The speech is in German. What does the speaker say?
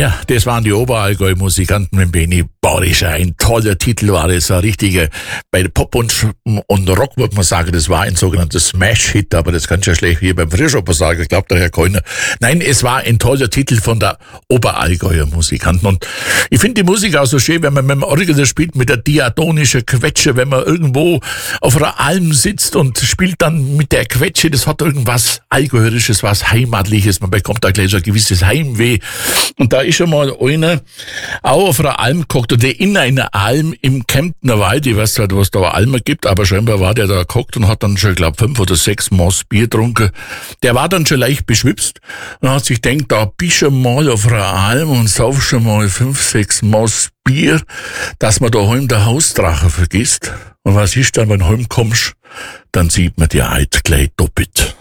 Ja, das waren die Oberallgäu-Musikanten mit Beni Barischer. Ein toller Titel war das, ein richtiger, bei Pop und Rock würde man sagen, das war ein sogenannter Smash-Hit, aber das kann ich ja schlecht hier beim Frischhopper sagen, glaubt der Herr Keuna. Nein, es war ein toller Titel von der Oberallgäuer Musikanten und ich finde die Musik auch so schön, wenn man mit dem Orgel spielt, mit der diatonischen Quetsche, wenn man irgendwo auf einer Alm sitzt und spielt dann mit der Quetsche, das hat irgendwas Allgäuerisches, was Heimatliches, man bekommt da gleich so ein gewisses Heimweh. Und da ist schon mal einer auch auf einer Alm gehockt, oder in einer Alm im Kemptner Wald, ich weiß nicht, was da Almen gibt, aber scheinbar war der da gehockt und hat dann schon, glaube 5 oder 6 Maß Bier getrunken. Der war dann schon leicht beschwipst und hat sich gedacht, da bist du mal auf einer Alm und saufst schon mal 5, 6 Maß Bier, dass man daheim der Hausdrache vergisst. Und was ist dann, wenn du heimkommst? Dann sieht man die Eid gleich doppelt.